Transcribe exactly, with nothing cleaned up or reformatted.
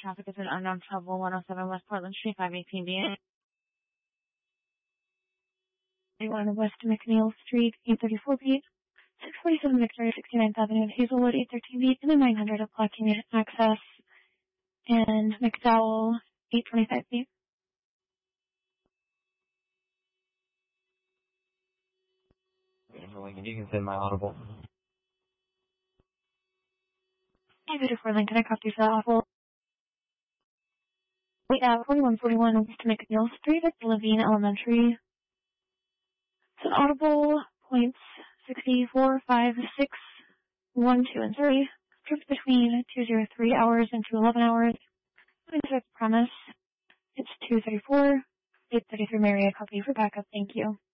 traffic is an unknown trouble, one oh seven West Portland Street, five eighteen B. one West McNeil Street, eight thirty-four B. six forty-seven Victoria, sixty-ninth Avenue, Hazelwood, eight thirteen B. And then nine hundred of blocking access. And McDowell, eight twenty-five B. You can send my audible. eight thirty-four Lincoln, I copy for the audible. Wait, uh, forty-one forty-one West McNeil Street at Levine Elementary. It's an audible points sixty-four, five, six, one, two, and three. Trips between two oh three hours and two eleven hours. Premise. It's two thirty-four, eight thirty-three Mary, I copy for backup. Thank you.